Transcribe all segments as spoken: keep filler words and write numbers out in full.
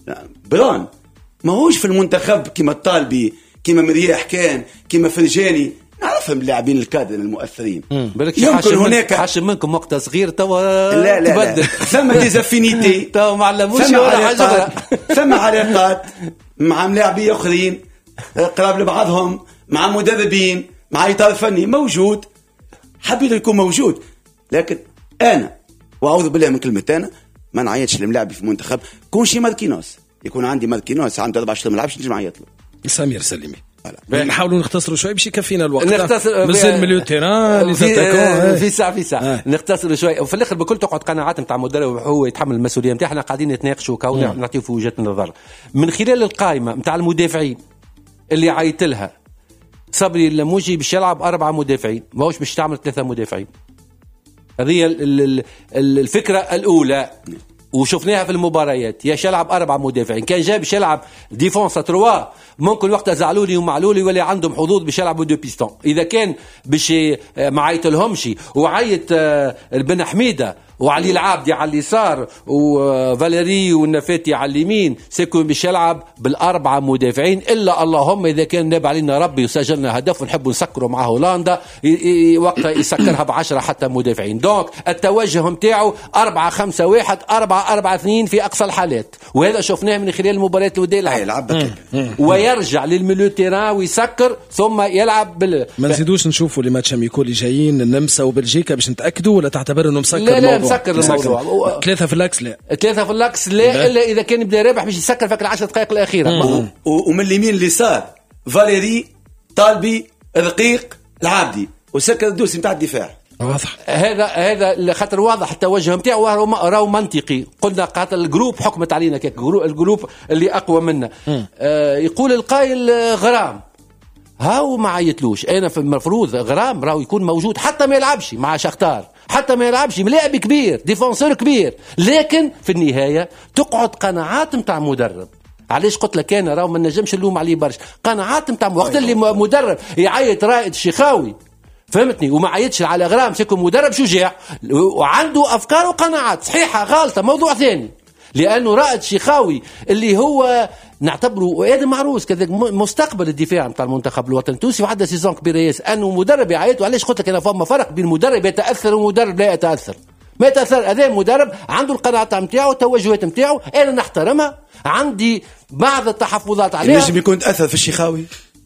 بران ما هوش في المنتخب كما الطالبي كما مرياح كان كما فرجاني نعرفهم اللاعبين الكادر المؤثرين. يمكن هناك حاشم منكم وقت صغير توا لا لا تبدل ثم ديزافينيتي توا ما علموش ولا حاجه ثم علاقات مع لاعبين اخرين قراب لبعضهم مع مدربين مع اطار فني موجود حبيت يكون موجود. لكن انا واعوذ بالله من كلمه انا ما نعيطش لملاعبي في المنتخب كون شي ماركينوس يكون عندي ماركينوس عنده أربعة أشهر ما لعبش نجي نعيط له. سمير سليمي نحاولوا نختصروا شوي باش يكفينا الوقت. نختصر مازال مليون تيران في, في ساعه في ساعه آه. نختصر شوي وفي الاخر بكل تقعد قناعات نتاع المدرب هو يتحمل المسؤوليه نتاعنا قاعدين نتناقشوا كون نعطيو في وجهه النظر من خلال القائمه نتاع المدافعين اللي عيط لها صبري اللموجي باش يلعب أربعة مدافعين ماهوش باش تعمل ثلاثة مدافعين. هذه الفكره الاولى وشفناها في المباريات يا يلعب أربعة مدافعين كان جاي باش يلعب ديفونس تروا ممكن وقتها زعلولي ومعلولي ولا عندهم حظوظ باش يلعبوا دو بيستون. اذا كان باش ما عيط وعيط بن حميده وعلي العابدي على اليسار وفاليري والنفاتي على اليمين سيكون باش يلعب بالأربعة مدافعين إلا اللهم إذا كان ناب علينا ربي وسجلنا هدف ونحب نسكره مع هولندا وقتها يسكرها بعشرة حتى مدافعين. دونك التوجه متاعه أربعة خمسة واحد أربعة أربعة اثنين في أقصى الحالات وهذا شفناه من خلال المباريات الودية يلعب ويرجع للميليو تيران ويسكر ثم يلعب بال ما نزيدوش نشوفوا لي ماتش اميكو اللي جايين النمسا وبلجيكا باش نتأكدوا ولا تعتبر انه مسكر لا لا مسكر الموضوع. ثلاثة في اللاكس لا ثلاثة في اللاكس لا, لا إلا إذا كان يبدأ رابح باش يسكر فك العشر دقائق الأخيرة. ومن اليمين اليسار فاليري طالبي رقيق العابدي وسكر الدوسي نتاع الدفاع. واضح هذا هذا خاطر واضح التوجه نتاعو راهو منطقي. قلنا قاتل الجروب حكمت علينا كيك الجروب اللي أقوى منا. آه يقول القائل غرام هاو ما عيطلوش انا في المفروض غرام راهو يكون موجود حتى ما يلعبش مع شختار حتى ما يلعبش ملاعب كبير ديفونسور كبير لكن في النهايه تقعد قناعات نتاع مدرب. علاش قلت لك انا راهو ما نجمش نلوم عليه برشا قناعات نتاع وقت اللي مدرب يعيط رائد الشيخاوي فهمتني وما عيطش على غرام سيكون مدرب شجاع وعنده افكار وقناعات صحيحه غلطه موضوع ثاني لانه رائد شيخاوي اللي هو نعتبره وهذا معروف كذا مستقبل الدفاع نتاع المنتخب الوطني التونسي وعندها سيزون كبيره ياس انه مدرب يعيط. وعلاش قلت لك انا فما فرق بين مدرب يتاثر ومدرب لا يتاثر. ما يتاثر هذا مدرب عنده القناعات نتاعو التوجهات نتاعو انا نحترمها عندي بعض التحفظات عليها. ينجم يكون تاثر في الشيخاوي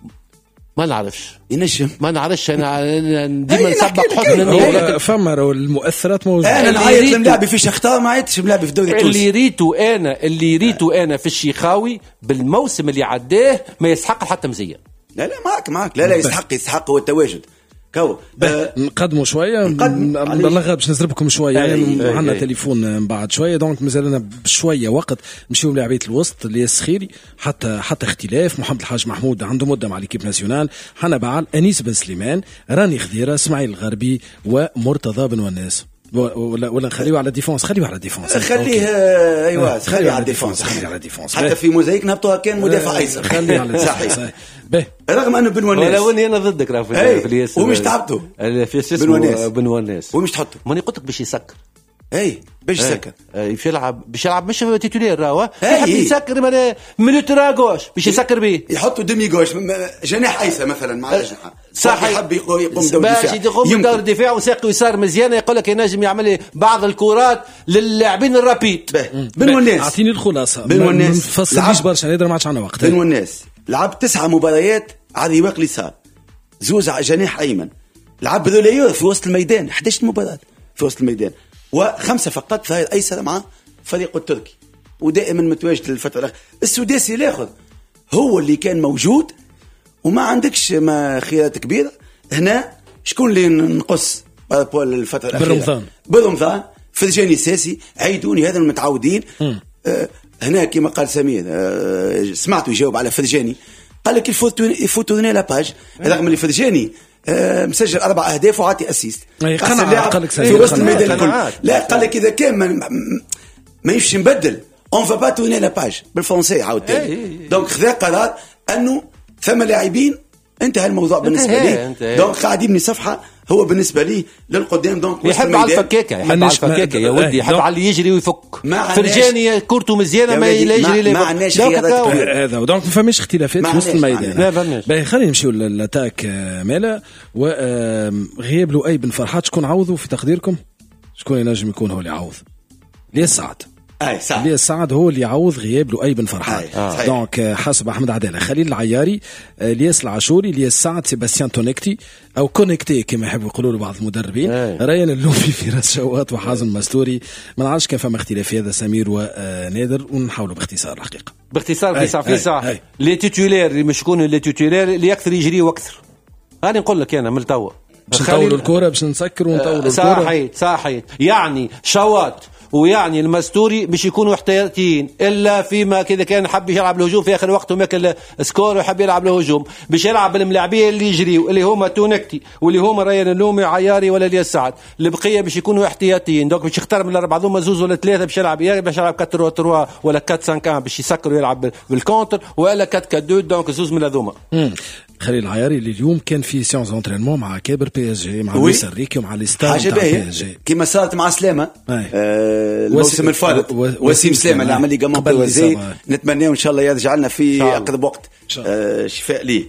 ما نعرفش ينجم ما نعرفش انا ديما نسبق حسن فما المؤثرات موجوده. انا نعيط لملاعبي في شختار ما عيطش ملاعبي في الدوري التونسي. اللي ريتو انا اللي ريتو انا في الشيخاوي بالموسم اللي عداه ما يسحق حتى مزيه. لا لا معك معك لا لا يسحق يسحق هو التواجد كو أه نقدموا شويه نبلغ باش نزربكم شويه يعني عندنا تليفون من بعد شويه دونك مازالنا بشويه وقت نمشيو للاعبيه الوسط اللي السخيري حتى حتى اختلاف محمد الحاج محمود عنده مده مع ليكيب ناسيونال حنا بعل انيس بن سليمان راني خضيره اسماعيل الغربي ومرتضى بن وناس ولا ولا نخليه على ديفونس خليه على ديفونس خليه ايوه خليه على ديفونس خليه على ديفونس حتى في موزايك نهبطوها كان مدافع ايسر خليه على صحيح به رغم انه بن وناس ولو اني انا ضدك راه في الياس ومش تعبته في بن وناس بن وناس ومش تحطه ماني قلت لك باش يسكر اي باش يسكر باش يلعب باش يلعب مش تيتولير راهو يحب يسكر من ميليترا غوش باش يسكر به يحطوا ديمي غوش جناح ايسر مثلا مع الجناح صح يحب يقوم دور الدفاع باش يقوم دور الدفاع وساقه يسار مزيانه يقول لك ينجم يعمل بعض الكرات للاعبين الرابيد. بن وناس اعطيني الخلاصه بن وناس فصليش برشا نقدر ما عادش عندنا وقت. بن وناس لعب تسعة مباريات على رواق اليسار زوز على جناح ايمن لعب ذوليور في وسط الميدان إحدى عشرة مباراه في وسط الميدان وخمسه فقط ظهير ايسر مع فريقه التركي ودائما متواجد الفتره السداسي الاخر هو اللي كان موجود وما عندكش ما خيارات كبيره. هنا شكون اللي نقص بارابول الفتره الاخيره برمضان برمضان فرجاني الساسي عيدوني هذا المتعودين. آه هنا كما قال سمير آه سمعته يجاوب على فرجاني قال لك يفوتوني لا باج رغم اللي فرجاني آه مسجل اربع اهداف وعطي اسيست قال لك في وسط الميدان الكل. لا قال لك اذا كان ما, ما يمشي نبدل اون فا با توني لا باج بالفرنسي عاود تاني. دونك خذا قرار انه ثم لاعبين انتهى الموضوع بالنسبه لي. دونك قاعد يبني صفحه هو بالنسبه لي للقدام دونك يحب على الفكاكه يحب على الفكاكه يا ودي يحب على اللي يجري ويفك فرجاني كورته مزيانه ما يجري ما عندناش هذا دونك ما فماش اختلافات في وسط الميدان. باهي خلينا نمشيو للاتاك مالا وغياب لؤي بن فرحات. شكون عوضه في تقديركم؟ شكون ينجم يكون هو اللي عوض؟ ليه سعد اي سعد ليه سعد هو اللي يعوض غياب لؤي بن فرحات. آه. دونك حسب احمد عداله خليل العياري الياس العاشوري الياس سعد سيباستيان تونيكتي او كونيكتي كما يحبوا يقولوا بعض المدربين آه. ريان اللومي فراس شوات وحازم مستوري. ما نعرفش كان فما اختلاف في هذا سمير ونادر ونحاولوا باختصار الحقيقه باختصار في ساعه في ساعه لي تيتولير اللي مش يكونوا لي تيتولير اللي اكثر يجري واكثر. هاني نقول لك انا من توا باش نطولوا الكره باش نسكر ونطولوا الكره. صحيت صحيت يعني شوات ويعني المستوري مش يكونوا احتياطيين الا فيما كذا كان حب يلعب الهجوم في اخر وقت وماكل سكور ويحب يلعب الهجوم باش يلعب بالملاعبيه اللي يجريوا اللي هما تونكتي واللي هما ريان اللومي عياري ولا الياس سعد. البقيه باش يكونوا احتياطيين دونك باش يختار من الاربعه ذوما زوز ولا ثلاثه باش يلعب يا باش يلعب أربعة ثلاثة ولا أربعة خمسة باش يسكر ويلعب بالكونتر ولا أربعة أربعة اثنين دونك زوز من هذوما. خليل العياري اللي اليوم كان في سيونس دونترينمون مع كابر بي اس جي مع لويس انريكي ومع الاستاد تاع بي اس جي كيما صارت مع سلامه آه الموسم الفارط وسيم سلامه اللي عمل لي جامون بوزي. نتمنى ان شاء الله يرجع لنا في اقرب وقت آه شفاء ليه.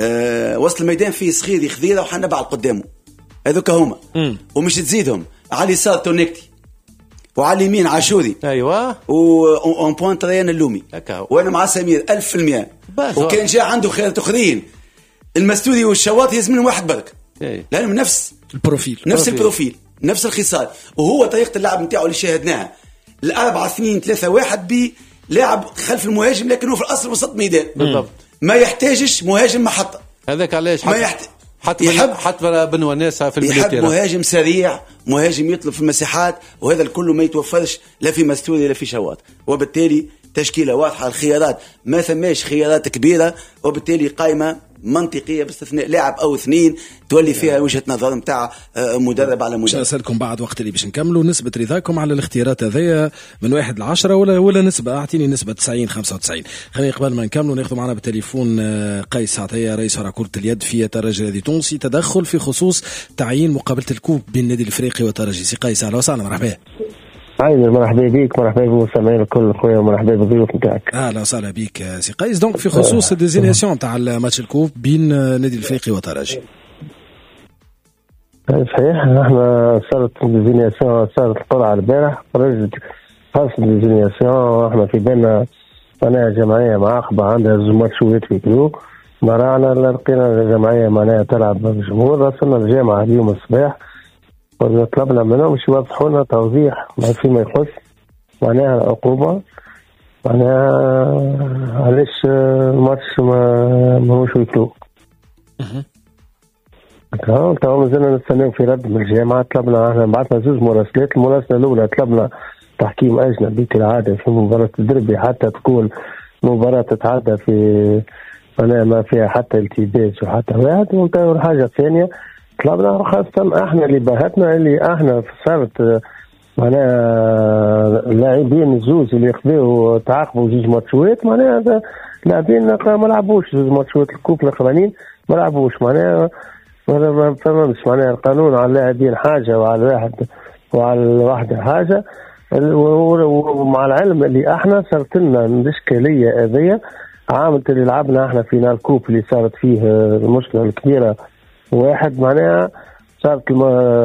آه وسط الميدان في صغير خذيره وحنا بعد قدامه هذوك هما ومش تزيدهم على اليسار تونيكتي وعلى اليمين عاشوري ايوه اون بوينت ريان اللومي وانا مع سمير ألف بالمئة. وكان جاء عنده خيارات اخرين المستوري والشواط يلزم منهم واحد برك لانهم نفس البروفيل نفس البروفيل نفس الخصال وهو طريقه اللعب نتاعو اللي شاهدناها الأربعة اثنين ثلاثة واحد بلاعب خلف المهاجم لكنه في الأصل وسط ميدان بالضبط ما يحتاجش مهاجم محطة. هذاك علاش ما يحت... حتى يحب حتى بن وناسة في الميدان يحب مهاجم سريع مهاجم يطلب في المساحات وهذا الكل ما يتوفرش لا في مستوري لا في شواط وبالتالي تشكيلة واضحة. الخيارات ما ثماش خيارات كبيرة وبالتالي قائمة منطقية باستثناء لاعب أو اثنين تولي فيها وجهة نظر متاع مدرب على مدرب. نسألكم بعد وقت اللي باش نكملوا نسبة رضاكم على الاختيارات هذيا من واحد لعشرة ولا ولا نسبة أعطيني نسبة تسعين خمسة وتسعين. خلينا قبل ما نكملوا ناخذ معنا بالتليفون قيس عطية رئيس فرع كرة اليد في الترجي الرياضي التونسي تدخل في خصوص تعيين مقابلة الكوب بين النادي الإفريقي والترجي. سي قيس أهلا وسهلا مرحبا. عايز مرحبا بيك مرحبا بالمستمعين الكل خويا ومرحبا بالضيوف نتاعك. اهلا وسهلا بيك سي قيس. دونك في خصوص الديزينياسيون تاع الماتش الكوب بين نادي الافريقي وترجي. صحيح احنا صارت الديزينياسيون صارت القرعه البارح خرجت خاصه الديزينياسيون احنا في بالنا معناها جمعيه معاقبه عندها زوج ماتشات في كلو مرانا لقينا جمعيه معناها تلعب بالجمهور. راسلنا الجامعه اليوم الصباح طلبنا منهم باش يوضحوا لنا توضيح ما فيما يخص معناها العقوبه معناها علاش الماتش ما ماهوش يكلو. اها تو مازلنا نستناو في رد من الجامعه. طلبنا احنا بعثنا زوج مراسلات. المراسله الاولى طلبنا تحكيم اجنبي كالعاده في مباراه الدربي حتى تكون مباراه تتعدى في معناها ما فيها حتى التباس وحتى واحد. والحاجه الثانيه طلبنا خاصة احنا اللي باهتنا اللي احنا صارت معناها اللاعبين الزوز اللي يخذوا تعاقبوا زوج ماتشات معناها لاعبين ما لعبوش زوج ماتشات الكوب الاخرانيين ما لعبوش معناها ما فهمتش معناها القانون على اللاعبين حاجة وعلى الواحد وعلى الواحدة حاجة. ومع العلم اللي احنا صارت لنا الاشكالية هذية عامة اللي لعبنا احنا في الكوب اللي صارت فيه المشكلة الكبيرة واحد معناها صارت الم...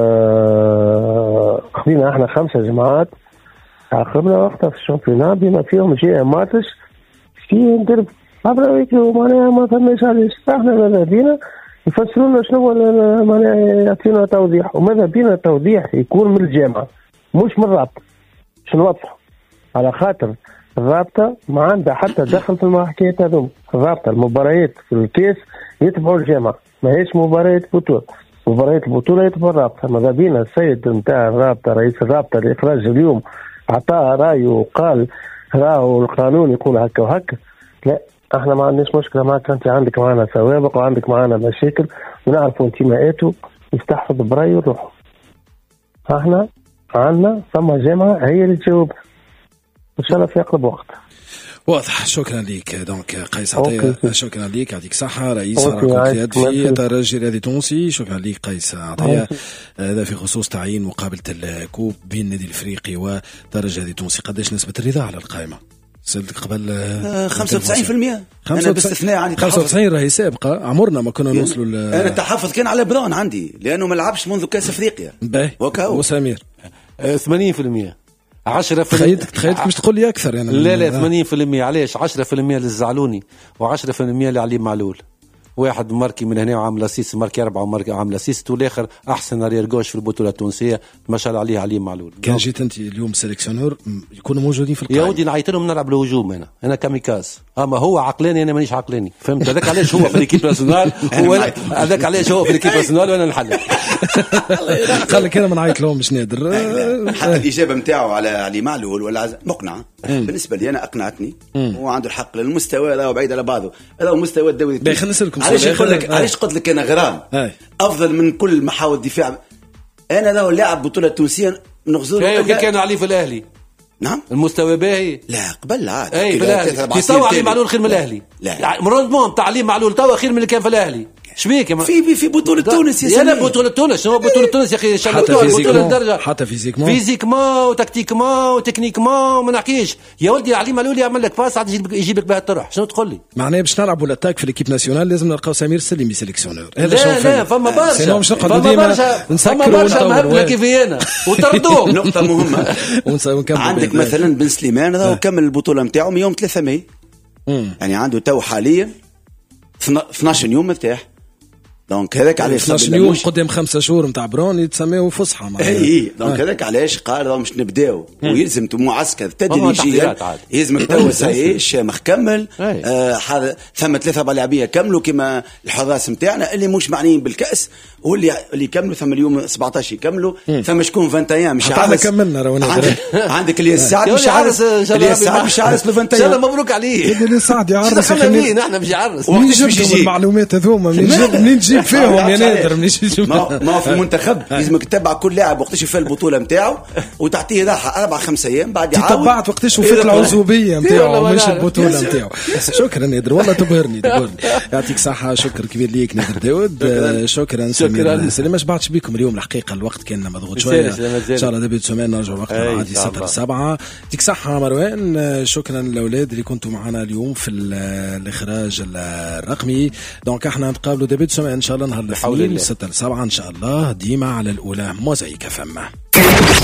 خذينا احنا خمسة جماعات عاقبنا وقتها في الشامبيونات بما فيهم جاء ماتش في ندرب عبر ويكلو معناها ما فهمناش علاش. احنا ماذا بينا يفسروا لنا شنو معناها يعطينا توضيح وماذا بينا توضيح يكون من الجامعة مش من الرابطة باش نوضحوا على خاطر الرابطة ما عندها حتى دخل في المحكيات هذوما. الرابطة المباريات في الكاس يتبعوا الجامعة ما هيش مباريات بطولة. مباريات البطولة يتبع الرابطة. ماذا بينا السيد نتاع الرابطة رئيس الرابطة اللي خرج اليوم عطاه رأيه وقال راهو القانون يقول هكا وهكا. لا احنا ما عندناش مشكلة معك. انت عندك معنا سوابق وعندك معنا مشاكل ونعرفوا انتماءاته يستحفظ برأيه وروحه. احنا عندنا ثم جامعة هي اللي تجاوب ان شاء الله في اقرب وقت. واضح. شكرا لك دونك قيس عطية. شكرا لك، يعطيك صحة. رئيس فريق القياد في الترجي الرياضي التونسي. شكرا لك قيس عطية. هذا في خصوص تعيين مقابلة الكوب بين النادي الافريقي والترجي الرياضي التونسي. قداش نسبة الرضا على القائمة؟ سألتك قبل خمسة وتسعين بالمئة. أنا باستثناء عندي خمسة وتسعين راهي سابقة. عمرنا ما كنا نوصلوا. أنا التحفظ كان على بران عندي لأنه ما لعبش منذ كأس أفريقيا. باهي. وسمير ثمانين بالمئة. عشرة في تخيلتك تخيلتك مش تقول لي أكثر يعني. لا لا ثمانين بالمئة. علاش؟ عشرة بالمئة للزعلوني وعشرة بالمئة لعلي معلول. واحد ماركي من هنا وعامل اسيست، ماركي أربعة وماركي عامل اسيست، والاخر احسن ريال جوش في البطوله التونسيه ما شاء الله عليه علي معلول. كان جيت انت اليوم سيليكسيونور يكونوا موجودين في القائمه. يا ودي نعيط لهم نلعب الهجوم. انا انا كاميكاز. اما هو عقلاني انا مانيش عقلاني. فهمت؟ هذاك علاش هو في ليكيب ناسيونال هذاك علاش هو في ليكيب ناسيونال وانا نحل. قال لك انا ما نعيط لهم مش نادر. حتى الاجابه نتاعو على علي معلول ولا مقنعه بالنسبه لي. انا اقنعتني. هو عنده الحق للمستوى هذا بعيد على بعضه. هذا هو مستوى الدوري. خلينا نسالكم علاش نقول لك علاش قلت لك انا غرام افضل من كل محاور الدفاع. انا لو لاعب بطوله تونسيه نغزو كي كانوا عليه في الاهلي. نعم المستوى باهي. لا قبل عاد اي في الاهلي تسوى علي معلول خير من الاهلي. لا مروندمون تاع علي معلول توا خير من اللي كان في الاهلي. شبيك في في بطوله تونس يا سيدي. انا بطوله تونس شنو بطوله تونس يا اخي؟ ان شاء الله بطوله الدرجه. حتى فيزيكمون فيزيكمون وتكتيكمون وتكنيكمون ما نحكيش. يا ولدي علي معلول يعمل لك باس عاد يجيب لك بها الطرح. شنو تقول لي؟ معناه باش نلعبوا الاتاك في ليكيب ناسيونال لازم نلقاو سمير السلمي سيليكسيونور. هذا شنو؟ لا لا فما برشا فما برشا فما برشا مهبله كيفي انا وطردوه. نقطه مهمه. عندك مثلا بن سليمان هذا وكمل البطوله نتاعو من يوم ثلاثة ماي. يعني عنده تو حاليا اثناش يوم مرتاح. دونك هذاك علاش اثناش يوم قدام خمسة شهور نتاع برون يتسميو فصحى. اي دونك هذاك علاش قال مش نبداو ويلزم معسكر تدريجيا. يلزمك توا سايش مكمل. آه ثم ثلاثه اربع لاعبيه كملوا كما الحراس نتاعنا اللي مش معنيين بالكاس واللي اللي كملوا. ثم اليوم سبعطاش يكملوا. ثم شكون واحد وعشرين مش عارف كملنا راهو. عندك اللي سعد مش عارف اللي سعد مش عارف واحد وعشرين. ان مبروك عليه اللي سعد يعرس. احنا مش عارس. منين جبتوا المعلومات هذوما؟ منين تجيب فيهم يا نادر؟ ما ما في المنتخب لازمك تتبع كل لاعب وقتاش في البطوله نتاعو وتعطيه راحه اربع خمس ايام بعد يعاود تتبعت وقتاش في العزوبيه نتاعو مش البطوله نتاعو. شكرا نادر والله تبهرني تبهرني. يعطيك صحه. شكر كبير ليك نادر داود. شكرا سمير سليم. ما شبعتش بكم اليوم الحقيقه الوقت كان مضغوط شويه. ان شاء الله دبي سمان نرجع وقتنا عادي ستة سبعة. يعطيك صحه مروان. شكرا للاولاد اللي كنتوا معنا اليوم في الاخراج الرقمي. دونك احنا نتقابلوا دبي سمان ان شاء الله نهار الاثنين ستة سبعة إن شاء الله ديما على الأولى موزايك فما.